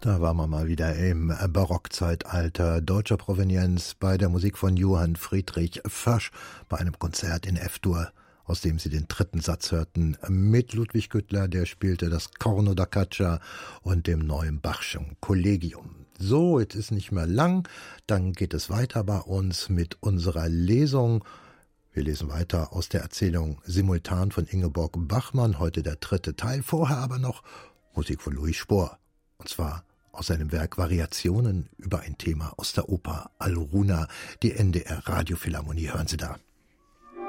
Da waren wir mal wieder im Barockzeitalter deutscher Provenienz bei der Musik von Johann Friedrich Pfasch bei einem Konzert in F-Dur, aus dem Sie den dritten Satz hörten, mit Ludwig Güttler, der spielte das Corno da Caccia und dem neuen Bachschen Collegium. So, jetzt ist nicht mehr lang, dann geht es weiter bei uns mit unserer Lesung. Wir lesen weiter aus der Erzählung Simultan von Ingeborg Bachmann, heute der dritte Teil, vorher aber noch Musik von Louis Spohr, und zwar aus seinem Werk Variationen über ein Thema aus der Oper Alruna, die NDR Radiophilharmonie. Hören Sie da.